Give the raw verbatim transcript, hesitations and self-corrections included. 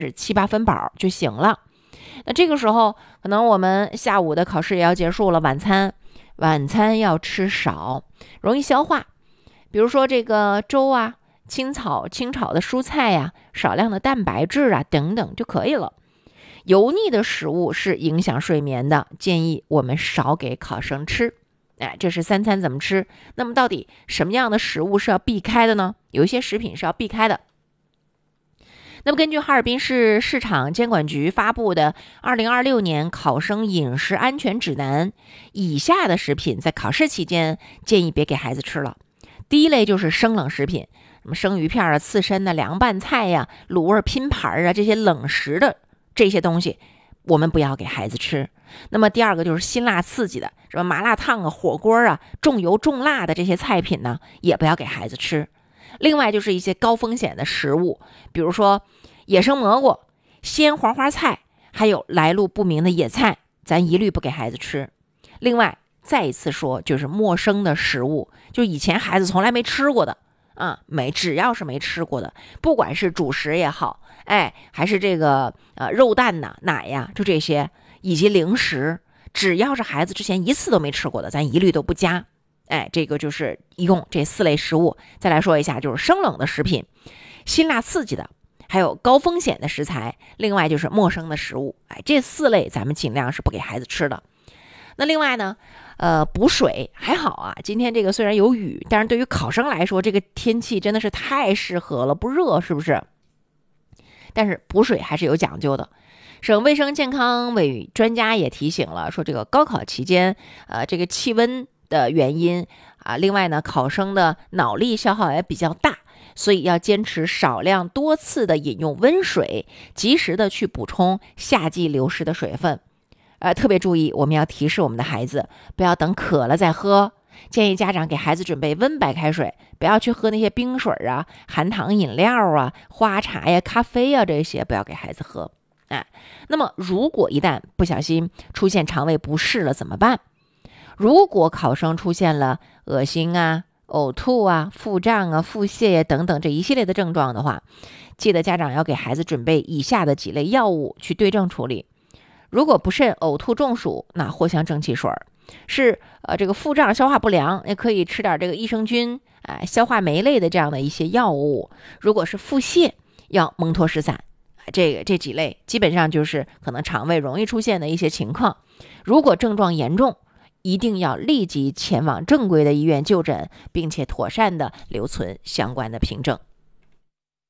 七八分饱就行了。那这个时候可能我们下午的考试也要结束了，晚餐晚餐要吃少，容易消化，比如说这个粥啊、清炒清炒的蔬菜呀、啊、少量的蛋白质啊等等就可以了。油腻的食物是影响睡眠的，建议我们少给考生吃。哎，这是三餐怎么吃。那么到底什么样的食物是要避开的呢？有一些食品是要避开的。那么根据哈尔滨市市场监管局发布的二零二六年考生饮食安全指南，以下的食品在考试期间建议别给孩子吃了。第一类就是生冷食品，什么生鱼片啊、刺身啊、凉拌菜呀、啊、卤味拼盘啊，这些冷食的这些东西我们不要给孩子吃。那么第二个就是辛辣刺激的，什么麻辣烫啊、火锅啊、重油重辣的这些菜品呢，也不要给孩子吃。另外就是一些高风险的食物，比如说野生蘑菇、鲜黄花菜，还有来路不明的野菜，咱一律不给孩子吃。另外再一次说，就是陌生的食物，就以前孩子从来没吃过的啊，没只要是没吃过的，不管是主食也好，哎，还是这个呃肉蛋呐、奶呀，就这些，以及零食，只要是孩子之前一次都没吃过的，咱一律都不加。哎，这个就是一共这四类食物。再来说一下，就是生冷的食品、辛辣刺激的，还有高风险的食材，另外就是陌生的食物。哎，这四类咱们尽量是不给孩子吃的。那另外呢，呃，补水还好啊。今天这个虽然有雨，但是对于考生来说，这个天气真的是太适合了，不热是不是？但是补水还是有讲究的。省卫生健康委专家也提醒了，说这个高考期间，呃，这个气温的原因啊，另外呢，考生的脑力消耗也比较大，所以要坚持少量多次的饮用温水，及时的去补充夏季流失的水分。呃，特别注意，我们要提示我们的孩子，不要等渴了再喝。建议家长给孩子准备温白开水，不要去喝那些冰水啊、含糖饮料啊、花茶呀、咖啡啊，这些不要给孩子喝。哎，那么如果一旦不小心出现肠胃不适了怎么办？如果考生出现了恶心啊、呕吐啊、腹胀啊、腹泻呀等等这一系列的症状的话，记得家长要给孩子准备以下的几类药物去对症处理。如果不慎呕吐中暑，那藿香正气水；是呃这个腹胀消化不良，也可以吃点这个益生菌、哎消化酶类的这样的一些药物。如果是腹泻，要蒙脱石散。这个这几类基本上就是可能肠胃容易出现的一些情况。如果症状严重，一定要立即前往正规的医院就诊，并且妥善的留存相关的凭证。